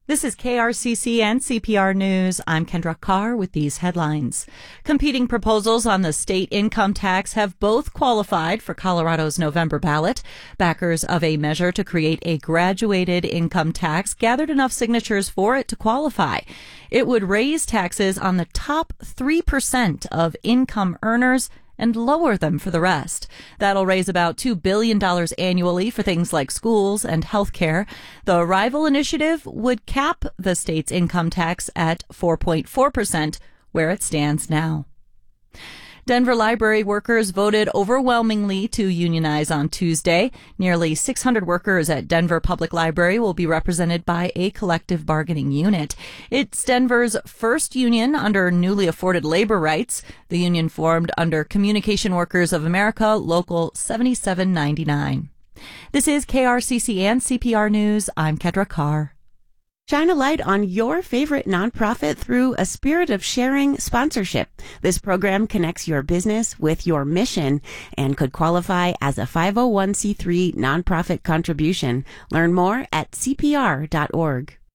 This is KRCC and CPR News. I'm Kendra Carr with these headlines. Competing proposals on the state income tax have both qualified for Colorado's November ballot. Backers of a measure to create a graduated income tax gathered enough signatures for it to qualify. It would raise taxes on the top 3% of income earners and lower them for the rest. That'll raise about $2 billion annually for things like schools and health care. The rival initiative would cap the state's income tax at 4.4%, where it stands now. Denver library workers voted overwhelmingly to unionize on Tuesday. Nearly 600 workers at Denver Public Library will be represented by a collective bargaining unit. It's Denver's first union under newly afforded labor rights. The union formed under Communication Workers of America, Local 7799. This is KRCC and CPR News. I'm Kendra Carr. Shine a light on your favorite nonprofit through a Spirit of Sharing sponsorship. This program connects your business with your mission and could qualify as a 501c3 nonprofit contribution. Learn more at cpr.org.